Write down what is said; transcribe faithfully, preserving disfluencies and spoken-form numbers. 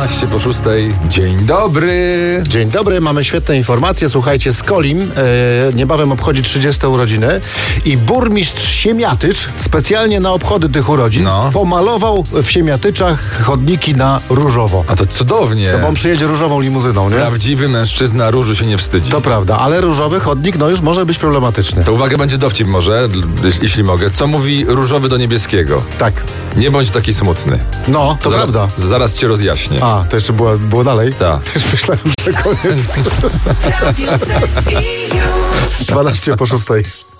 dwanaście po szóstej. Dzień dobry. Dzień dobry, mamy świetne informacje. Słuchajcie, Skolim e, niebawem obchodzi trzydzieste urodziny i burmistrz Siemiatycz specjalnie na obchody tych urodzin no. pomalował w Siemiatyczach chodniki na różowo. A to cudownie. No bo on przyjedzie różową limuzyną, nie? Prawdziwy mężczyzna różu się nie wstydzi. To prawda, ale różowy chodnik no już może być problematyczny. To uwaga, będzie dowcip może, jeśli mogę. Co mówi różowy do niebieskiego? Tak. Nie bądź taki smutny. No, to Zaraz, prawda. Zaraz cię rozjaśnię. A, to jeszcze było, było dalej? Tak. Też myślałem, że koniec. dwanaście po szóstej.